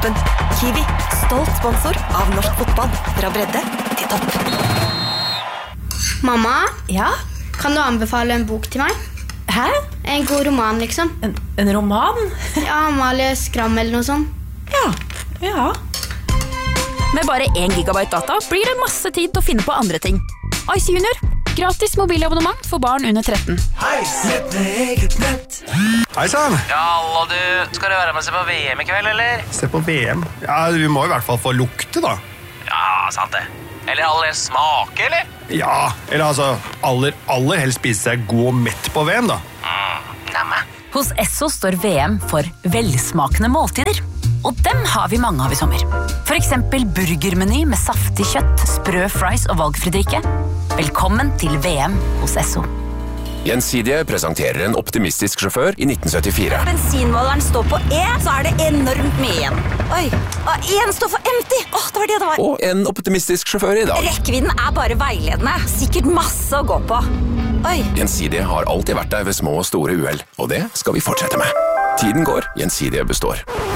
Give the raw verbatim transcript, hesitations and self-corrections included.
toppen. Kiwi, stolt sponsor av norsk fotball. Fra bredde til topp. Mamma, Ja? kan du anbefale en bok til meg? Hæ? En god roman, liksom. En, en roman? Ja, Amalie Skram eller noe sånt. Ja, ja. Med bare én gigabyte data blir det masse tid til å finne på andre ting. Ice Junior. Gratis mobilabonnement for barn under tretten. Hei, nett med eget nett. Hei sann! Ja, hallo du. Skal du være med og se på V M i kveld, eller? Se på V M. Ja, vi må i hvert fall få lukte, da. Ja, sant det. Eller aller smake, eller? Ja, eller altså, aller, aller helst spise seg god og mett på V M, da. Mm, nemme. Hos Esso står V M for velsmakende måltider. Og dem har vi mange av i sommer. For eksempel burgermeny med saftig kjøtt, sprø fries og valgfri drikke. Velkommen til V M hos Esso. Gjensidige presenterer en optimistisk sjåfør i nitten syttifire. Bensinmåleren står på E, så er det enormt mye igjen. Oi, og en står for empty. Åh, det var det det var. Og en optimistisk sjåfør i dag. Rekkevidden er bare veiledende. Sikkert masse å gå på. Oi. Gjensidige har alltid vært der ved små og store uhell, og det skal vi fortsette med. Tiden går, Gjensidige består.